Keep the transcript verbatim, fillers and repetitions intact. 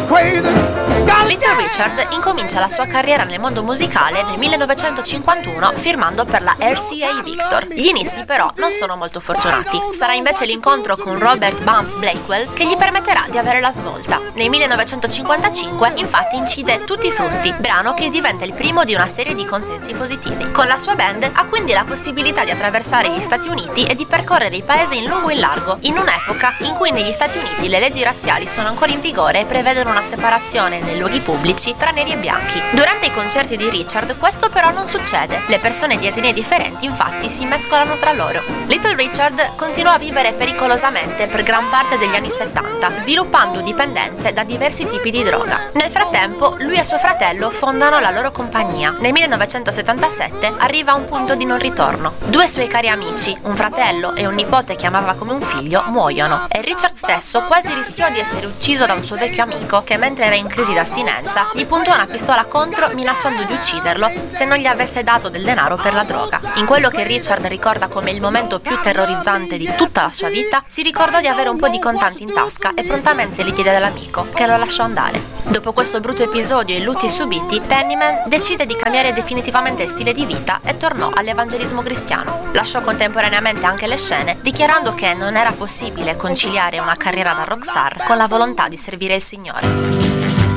Little Richard incomincia la sua carriera nel mondo musicale nel millenovecentocinquantuno firmando per la R C A Victor. Gli inizi però non sono molto fortunati. Sarà invece l'incontro con Robert Bumps Blackwell che gli permetterà di avere la svolta. Nel millenovecentocinquantacinque infatti incide Tutti i frutti, brano che diventa il primo di una serie di consensi positivi. Con la sua band ha quindi la possibilità di attraversare gli Stati Uniti e di percorrere il paese in lungo e in largo, in un'epoca in cui negli Stati Uniti le leggi razziali sono ancora in vigore e prevedono una separazione nei luoghi pubblici tra neri e bianchi. Durante i concerti di Richard questo però non succede. Le persone di etnie differenti infatti si mescolano tra loro. Little Richard continuò a vivere pericolosamente per gran parte degli anni settanta, sviluppando dipendenze da diversi tipi di droga. Nel frattempo lui e suo fratello fondano la loro compagnia. Nel millenovecentosettantasette arriva a un punto di non ritorno. Due suoi cari amici, un fratello e un nipote che amava come un figlio, muoiono e Richard stesso quasi rischiò di essere ucciso da un suo vecchio amico che, mentre era in crisi d'astinenza, gli puntò una pistola contro minacciando di ucciderlo se non gli avesse dato del denaro per la droga. In quello che Richard ricorda come il momento più terrorizzante di tutta la sua vita, si ricordò di avere un po' di contanti in tasca e prontamente li diede all'amico, che lo lasciò andare. Dopo questo brutto episodio e i lutti subiti, Pennyman decise di cambiare definitivamente stile di vita e tornò all'evangelismo cristiano. Lasciò contemporaneamente anche le scene, dichiarando che non era possibile conciliare una carriera da rockstar con la volontà di servire il Signore.